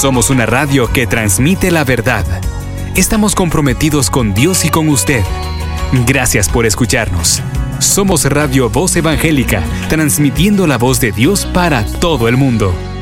Somos una radio que transmite la verdad. Estamos comprometidos con Dios y con usted. Gracias por escucharnos. Somos Radio Voz Evangélica, transmitiendo la voz de Dios para todo el mundo.